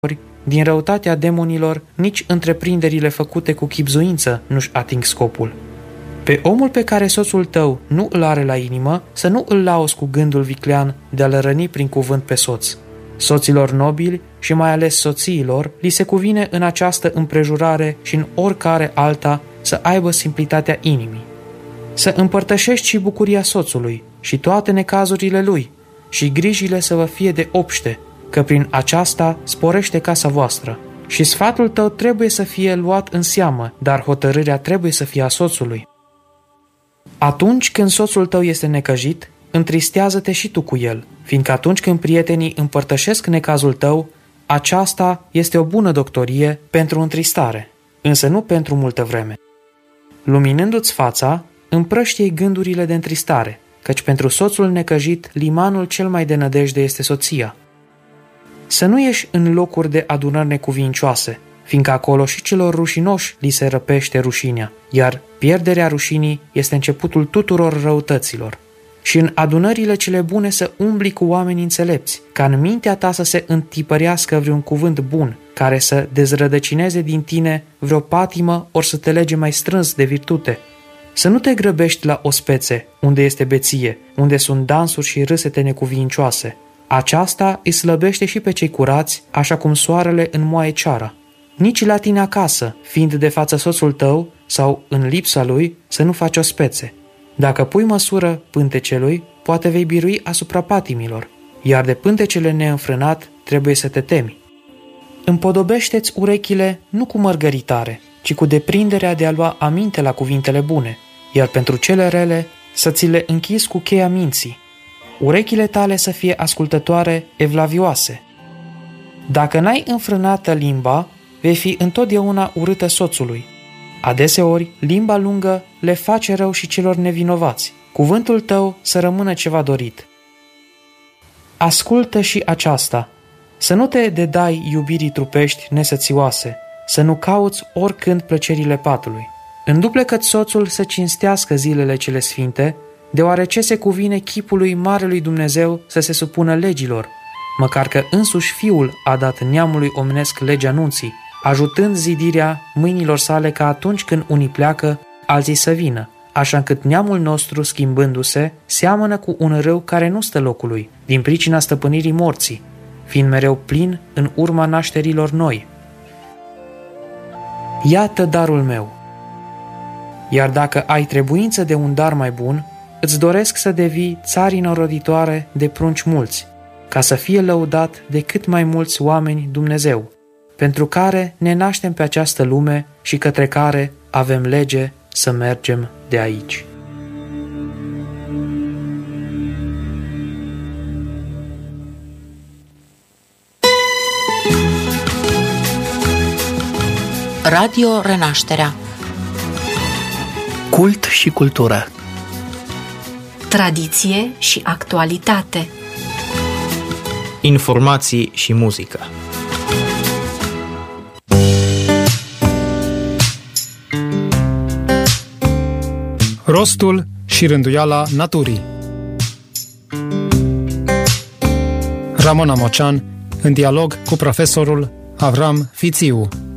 din răutatea demonilor, nici întreprinderile făcute cu chibzuință nu-și ating scopul. Pe omul pe care soțul tău nu îl are la inimă, să nu îl lauzi cu gândul viclean de a-l răni prin cuvânt pe soț. Soților nobili și mai ales soțiilor li se cuvine în această împrejurare și în oricare alta să aibă simplitatea inimii. Să împărtășești și bucuria soțului și toate necazurile lui și grijile să vă fie de obște, că prin aceasta sporește casa voastră. Și sfatul tău trebuie să fie luat în seamă, dar hotărârea trebuie să fie a soțului. Atunci când soțul tău este necăjit, întristează-te și tu cu el, fiindcă atunci când prietenii împărtășesc necazul tău, aceasta este o bună doctorie pentru întristare, însă nu pentru multă vreme. Luminându-ți fața, împrăștie gândurile de întristare, căci pentru soțul necăjit limanul cel mai de nădejde este soția. Să nu ieși în locuri de adunări necuvincioase, fiindcă acolo și celor rușinoși li se răpește rușinea, iar pierderea rușinii este începutul tuturor răutăților. Și în adunările cele bune să umbli cu oameni înțelepți, ca în mintea ta să se întipărească vreun cuvânt bun, care să dezrădăcineze din tine vreo patimă ori să te lege mai strâns de virtute. Să nu te grăbești la ospețe, unde este beție, unde sunt dansuri și râsete necuvincioase. Aceasta îi slăbește și pe cei curați, așa cum soarele înmoaie ceara. Nici la tine acasă, fiind de față soțul tău sau în lipsa lui, să nu faci ospețe. Dacă pui măsură pântecelui, poate vei birui asupra patimilor, iar de pântecele neînfrânat trebuie să te temi. Împodobește-ți urechile nu cu mărgăritare, ci cu deprinderea de a lua aminte la cuvintele bune, iar pentru cele rele să ți le închizi cu cheia minții. Urechile tale să fie ascultătoare, evlavioase. Dacă n-ai înfrânată limba, vei fi întotdeauna urâtă soțului. Adeseori, limba lungă le face rău și celor nevinovați. Cuvântul tău să rămână ceva dorit. Ascultă și aceasta. Să nu te dedai iubirii trupești nesățioase, să nu cauți oricând plăcerile patului. Înduplecăt soțul să cinstească zilele cele sfinte, deoarece se cuvine chipului Marelui Dumnezeu să se supună legilor, măcar că însuși Fiul a dat neamului omenesc legea nunții, ajutând zidirea mâinilor sale ca atunci când unii pleacă, alții să vină, așa încât neamul nostru, schimbându-se, seamănă cu un râu care nu stă locului, din pricina stăpânirii morții, fiind mereu plin în urma nașterilor noi. Iată darul meu. Iar dacă ai trebuință de un dar mai bun, îți doresc să devii țarină roditoare de prunci mulți, ca să fie lăudat de cât mai mulți oameni Dumnezeu, pentru care ne naștem pe această lume și către care avem lege să mergem de aici. Radio Renașterea. Cult și cultură. Tradiție și actualitate. Informații și muzică. Rostul și rânduiala naturii. Ramona Mocean, în dialog cu profesorul Avram Fițiu.